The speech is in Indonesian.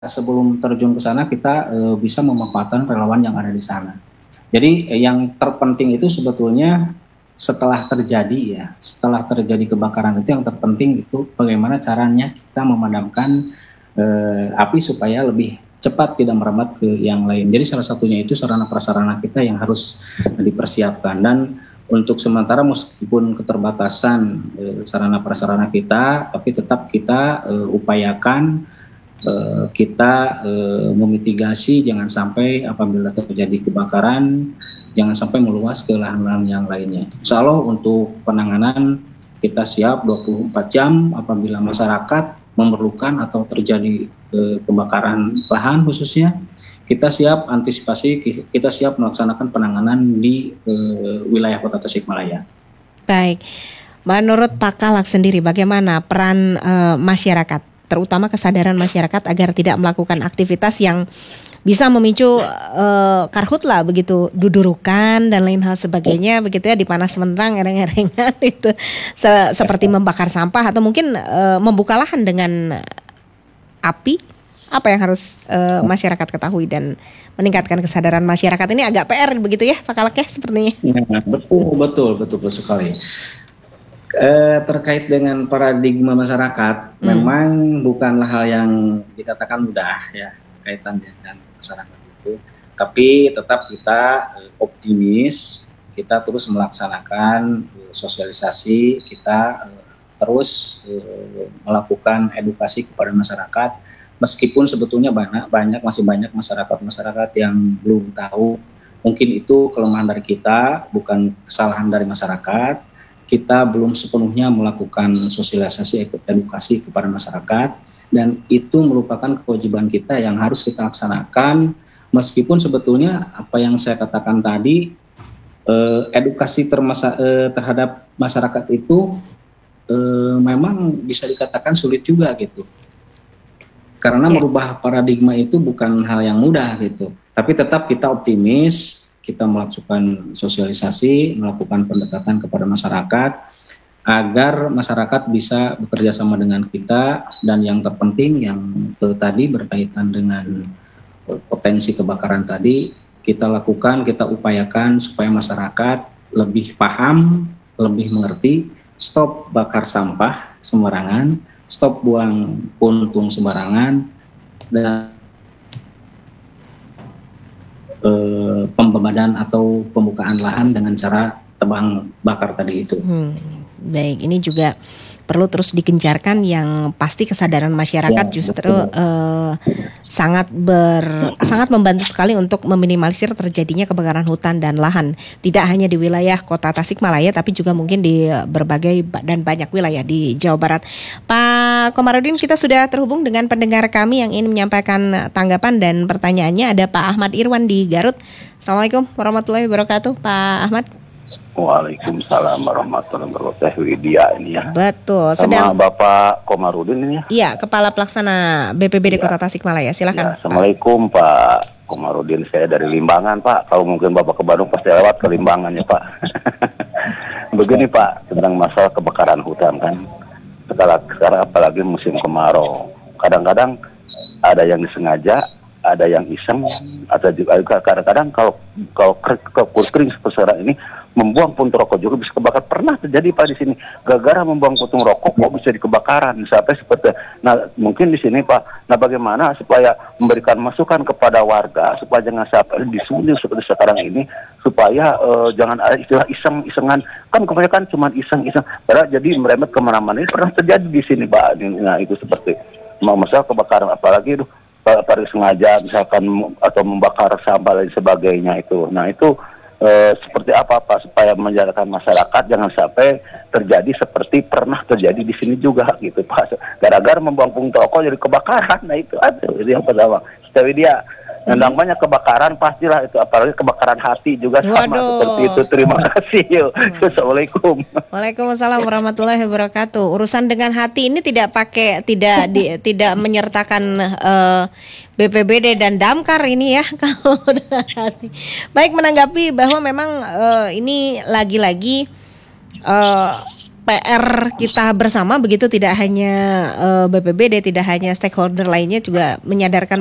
sebelum terjun ke sana kita bisa memanfaatkan relawan yang ada di sana. Jadi yang terpenting itu sebetulnya setelah terjadi kebakaran itu yang terpenting itu bagaimana caranya kita memadamkan api supaya lebih cepat tidak merambat ke yang lain. Jadi salah satunya itu sarana prasarana kita yang harus dipersiapkan, dan untuk sementara meskipun keterbatasan sarana prasarana kita, tapi tetap kita upayakan kita memitigasi jangan sampai apabila terjadi kebakaran jangan sampai meluas ke lahan-lahan yang lainnya. Insya Allah untuk penanganan kita siap 24 jam apabila masyarakat memerlukan atau terjadi kebakaran lahan khususnya, kita siap antisipasi, kita siap melaksanakan penanganan di wilayah Kota Tasikmalaya. Baik, menurut Pak Kalak sendiri bagaimana peran masyarakat, terutama kesadaran masyarakat agar tidak melakukan aktivitas yang bisa memicu karhutlah begitu, dudurukan dan lain hal sebagainya begitu ya, dipanas menterang, ereng-erengan itu seperti membakar sampah atau mungkin membuka lahan dengan api. Apa yang harus masyarakat ketahui dan meningkatkan kesadaran masyarakat ini agak PR begitu ya Pak Kalak ya sepertinya. Ya, betul sekali. Terkait dengan paradigma masyarakat, memang bukanlah hal yang dikatakan mudah ya kaitan dengan masyarakat itu. Tapi tetap kita optimis, kita terus melaksanakan sosialisasi, kita terus melakukan edukasi kepada masyarakat. Meskipun sebetulnya masih banyak masyarakat yang belum tahu, mungkin itu kelemahan dari kita, bukan kesalahan dari masyarakat. Kita belum sepenuhnya melakukan sosialisasi edukasi kepada masyarakat, dan itu merupakan kewajiban kita yang harus kita laksanakan. Meskipun sebetulnya apa yang saya katakan tadi, edukasi terhadap masyarakat itu memang bisa dikatakan sulit juga gitu. Karena merubah paradigma itu bukan hal yang mudah gitu. Tapi tetap kita optimis, kita melakukan sosialisasi, melakukan pendekatan kepada masyarakat agar masyarakat bisa bekerja sama dengan kita, dan yang terpenting yang tadi berkaitan dengan potensi kebakaran tadi, kita lakukan, kita upayakan supaya masyarakat lebih paham, lebih mengerti, stop bakar sampah sembarangan, stop buang puntung sembarangan, dan pembebadan atau pembukaan lahan dengan cara tebang bakar tadi itu. Baik, ini juga perlu terus digencarkan, yang pasti kesadaran masyarakat justru sangat membantu sekali untuk meminimalisir terjadinya kebakaran hutan dan lahan, tidak hanya di wilayah Kota Tasikmalaya tapi juga mungkin di berbagai dan banyak wilayah di Jawa Barat. Pak Komarudin, kita sudah terhubung dengan pendengar kami yang ingin menyampaikan tanggapan dan pertanyaannya. Ada Pak Ahmad Irwan di Garut. Assalamualaikum warahmatullahi wabarakatuh, Pak Ahmad. Waalaikumsalam warahmatullahi wabarakatuh. Widya ini ya. Betul. Sama Bapak Komarudin ini ya. Iya, Kepala Pelaksana BPBD Kota Tasikmalaya. Silakan. Ya, Assalamualaikum Pak Komarudin. Saya dari Limbangan Pak. Kalau mungkin Bapak ke Bandung pasti lewat ke Limbangan ya Pak. Begini Pak, tentang masalah kebakaran hutan kan. Sekarang apalagi musim kemarau. Kadang-kadang ada yang disengaja, ada yang iseng, atau juga kadang-kadang kalau kering seperti sekarang ini, membuang puntung rokok juga bisa kebakar. Pernah terjadi Pak di sini, gara-gara membuang puntung rokok kok bisa dikebakaran sampai seperti. Nah mungkin di sini Pak, nah bagaimana supaya memberikan masukan kepada warga supaya jangan sampai disulit seperti sekarang ini, supaya jangan ada istilah iseng-isengan, kan kebanyakan cuma iseng-iseng, padahal jadi merembet kemana-mana. Ini pernah terjadi di sini Pak. Nah itu seperti masalah kebakaran, apalagi pada sengaja misalkan atau membakar sampah dan sebagainya itu. Nah itu seperti apa Pak supaya menjalankan masyarakat jangan sampai terjadi seperti pernah terjadi di sini juga gitu Pak. Gara-gara membuang puntung rokok jadi kebakaran. Nah itu ada. Jadi yang pertama. Tapi dia namanya kebakaran pastilah itu, apalagi kebakaran hati juga sama seperti itu. Terima kasih. Assalamualaikum. Waalaikumsalam warahmatullahi wabarakatuh. Urusan dengan hati ini tidak menyertakan BPBD dan Damkar ini ya kalau dengan hati. Baik, menanggapi bahwa memang ini lagi-lagi PR kita bersama begitu, tidak hanya BPBD, tidak hanya stakeholder lainnya juga menyadarkan